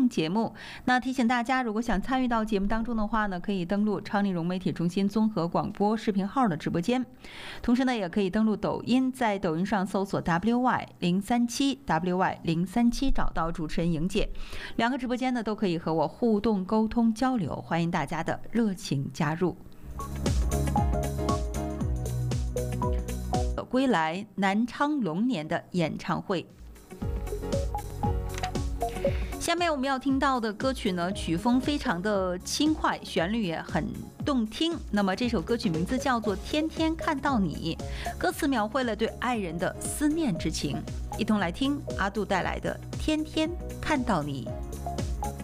送节目。那提醒大家，如果想参与到节目当中的话呢，可以登录超内容媒体中心综合广播视频号的直播间，同时呢，也可以登录抖音，在抖音上搜索 WY037 WY037，找到主持人莹姐。两个直播间呢，都可以和我互动沟通交流，欢迎大家的热情加入。归来南昌龙年的演唱会。下面我们要听到的歌曲呢，曲风非常的轻快，旋律也很动听。那么这首歌曲名字叫做《天天看到你》，歌词描绘了对爱人的思念之情。一同来听阿杜带来的《天天看到你》。